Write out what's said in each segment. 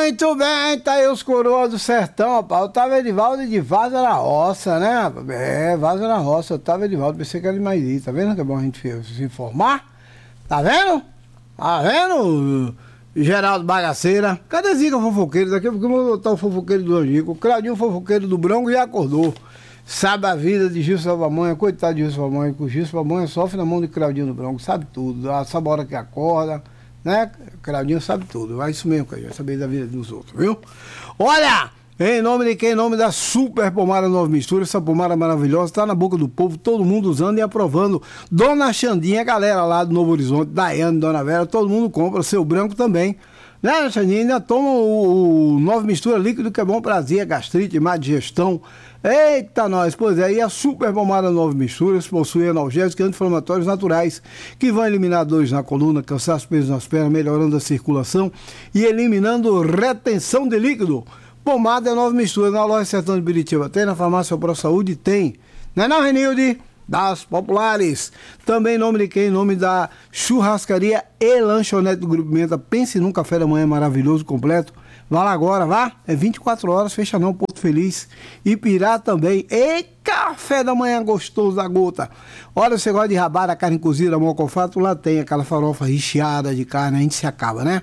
Muito bem, tá aí os coroas do sertão, rapaz. Eu tava Edivaldo de Vaza na Roça, né, rapaz? Vaza na Roça, eu tava Edivaldo, pensei que era de Mairi, tá vendo que é bom a gente se informar? Tá vendo? Tá vendo, Geraldo Bagaceira? Cadê Zica fofoqueiro? Daqui a pouco eu vou botar o fofoqueiro do Angico. O Claudinho fofoqueiro do Bronco já acordou. Sabe a vida de Gilson Salvamonha, coitado de Gilson Salvamonha, que o Gilson Salvamonha sofre na mão de Claudinho do Bronco, sabe tudo, sabe a hora que acorda, né? Claudinho sabe tudo, é isso mesmo, Claudinho, saber da vida dos outros, viu? Olha, em nome de quem? Em nome da Super Pomada Nova Mistura, essa pomada maravilhosa, tá na boca do povo, todo mundo usando e aprovando. Dona Xandinha, a galera lá do Novo Horizonte, Daiane, Dona Vera, todo mundo compra, seu branco também. Né, Xandinha? Ainda toma o Nova Mistura líquido, que é bom pra azia, gastrite, má digestão. Eita, nós! Pois é, e a Super Pomada Nova Mistura possui analgésicos e anti-inflamatórios naturais que vão eliminar dores na coluna, cansaço, peso nas pernas, melhorando a circulação e eliminando retenção de líquido. Pomada Nova Mistura na loja Sertão de Biritiba tem, na farmácia Pro Saúde tem. Não é não, Renilde? Das populares. Também em nome de quem? Em nome da Churrascaria e Lanchonete do Grupo Pimenta. Pense num café da manhã maravilhoso, completo. Vá lá agora, vá. É 24 horas, fecha não, Porto Feliz. Ipirá também. E café da manhã gostoso da gota. Olha, você gosta de rabada, carne cozida, mocofato? Lá tem aquela farofa recheada de carne, a gente se acaba, né?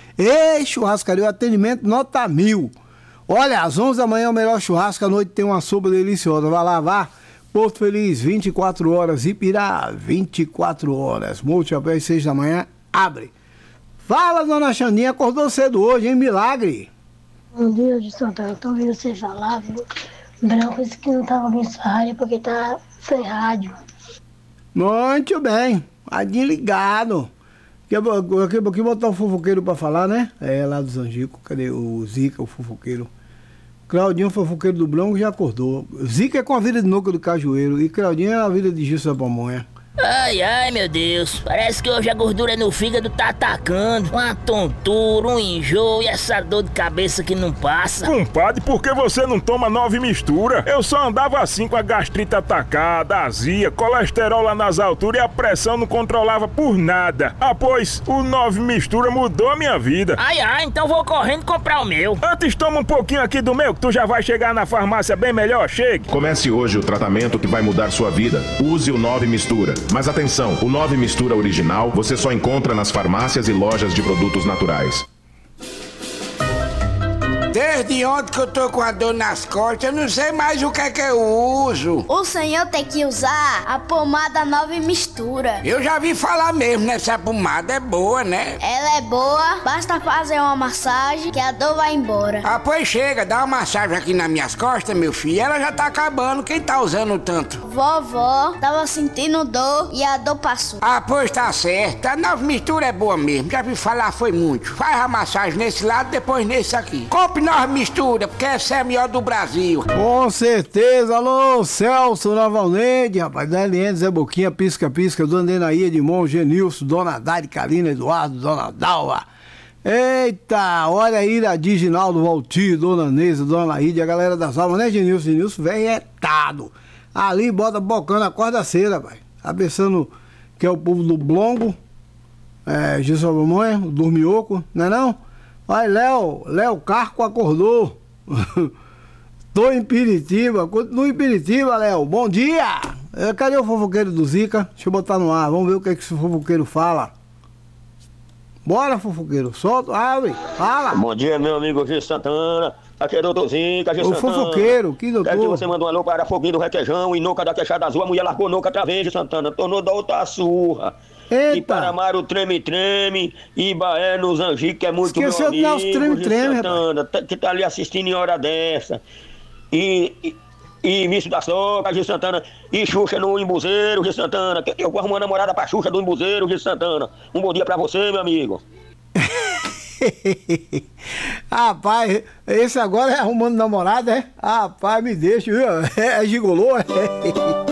E churrascaria, o atendimento nota 1000. Olha, às 11 da manhã é o melhor churrasco, à noite tem uma sopa deliciosa. Vai lá, vá. Porto Feliz, 24 horas. Ipirá, 24 horas. Monte Chapéu, às 6 da manhã, abre. Fala, dona Xandinha, acordou cedo hoje, hein? Milagre. Bom dia, de Santana. Tô ouvindo você falar, viu? Branco disse que não tava ouvindo sua rádio porque tá sem rádio. Muito bem. Radinho ligado. Daqui a pouquinho botar o fofoqueiro pra falar, né? É, lá do Zangico. Cadê o Zica, o fofoqueiro? Claudinho, fofoqueiro do Bronco, já acordou. Zica é com a vida de Nuca do Cajueiro e Claudinho é a vida de Gilson da Pamonha. Ai, ai, meu Deus. Parece que hoje a gordura no fígado tá atacando. Uma tontura, um enjoo e essa dor de cabeça que não passa. Compadre, por que você não toma Nove Mistura? Eu só andava assim com a gastrite atacada, azia, colesterol lá nas alturas e a pressão não controlava por nada. Ah, pois, o Nove Mistura mudou a minha vida. Ai, ai, então vou correndo comprar o meu. Antes toma um pouquinho aqui do meu, que tu já vai chegar na farmácia bem melhor, chegue. Comece hoje o tratamento que vai mudar sua vida. Use o Nove Mistura. Mas atenção, o Nove Mistura original você só encontra nas farmácias e lojas de produtos naturais. Desde ontem que eu tô com a dor nas costas, eu não sei mais o que é que eu uso. O senhor tem que usar a pomada Nova Mistura. Eu já vi falar mesmo nessa pomada, é boa, né? Ela é boa, basta fazer uma massagem que a dor vai embora. Ah, pois chega, dá uma massagem aqui nas minhas costas, meu filho. Ela já tá acabando, quem tá usando tanto? Vovó tava sentindo dor e a dor passou. Ah, pois tá certo, a Nova Mistura é boa mesmo, já vi falar foi muito. Faz a massagem nesse lado, depois nesse aqui. Compre Nova Mistura, porque essa é a melhor do Brasil. Com certeza, alô, Celso Navalnede, rapaz, da LN, Zé Boquinha, Pisca Pisca, Dona Denaí, Edmond, Genilson, Dona Dari, Carina, Eduardo, Dona Dalva. Eita, olha aí, Ira Diginaldo, Valtir, Dona Neza, Dona Laíde, a galera das almas, né, Genilson? Genilson, velho, é tado. Ali, bota bocando a corda cedo, rapaz. Tá pensando que é o povo do Blongo, Gilson Mamonha, o Dormioco, não é não? Olha, Léo Carco acordou. Tô em Piritiba, continua em Piritiba, Léo. Bom dia! Cadê o fofoqueiro do Zica? Deixa eu botar no ar, vamos ver o que é que esse fofoqueiro fala. Bora, fofoqueiro, solta, abre, fala. Bom dia, meu amigo Gil Santana. Aqui é doutor Zica, Gil O Santana. fofoqueiro, que doutor? Quero que você mandou um alô para Foguinho do Requeijão e Noca da Queixada Azul. A mulher largou Noca outra vez, Gil Santana. Tornou da outra surra. Eita. E para Amaro Treme-Treme, Ibaé nos Angico, que é muito Esqueceu meu amigo, do nosso Treme-Treme, Santana, que tá ali assistindo em hora dessa. E Mício da Soca, Gil Santana. E Xuxa no Embuzeiro, Gil Santana. Eu vou arrumar uma namorada pra Xuxa do Embuzeiro, Gil Santana. Um bom dia pra você, meu amigo. Rapaz, esse agora é arrumando namorada, é? Rapaz, me deixa, viu? É gigolô, é?